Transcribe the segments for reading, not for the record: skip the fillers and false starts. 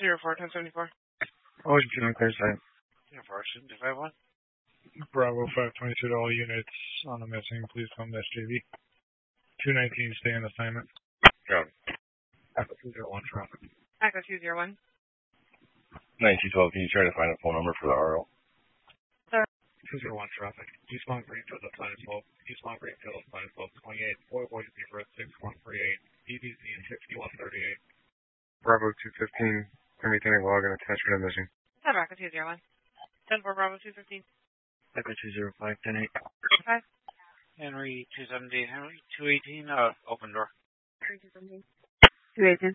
04-1074. Ocean 2 on clear side. Yeah, for Ocean 251. Bravo 522 to all units on the missing. Please come to SJV. 219, stay on assignment. Go. Echo 201 traffic. Echo 201. 9212, can you try to find a phone number for the RO? Sir. 201 traffic. East Long Greenfield up Planet 12. East Long Greenfield up Planet 12. 28. Boy Boy Zebra 6138. EBZ 6138. Bravo 215, anything log and attachment of missing. Sir, Echo 201. 10-4 Bravo 215. Echo 205, 10-8. 5. Henry 217, Henry 218, open door. Henry 217. 218.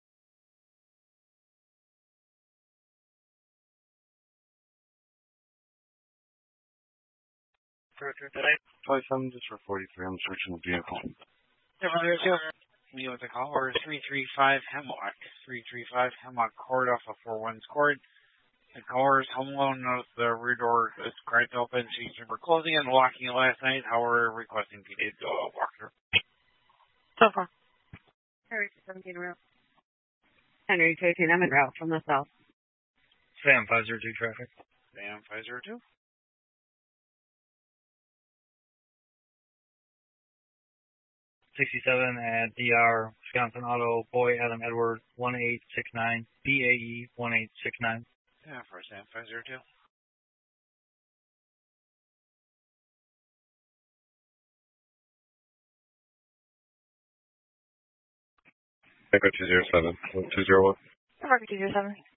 Today? 27, just for 43, I'm searching the vehicle. You with the call, or 335 Hemlock. 335 Hemlock Court off of 41's Court. The caller is home alone. Notice the rear door is cracked open. She's for closing and locking it last night. However, requesting PD to walk through. So far. Henry 217 route. Henry 218, I'm en route from the south. Sam 502 traffic. Sam 502. 67 at DR, Wisconsin Auto, Boy Adam Edward 1869, BAE 1869. Yeah, for Sam 502. Echo 207, 201. Echo 207.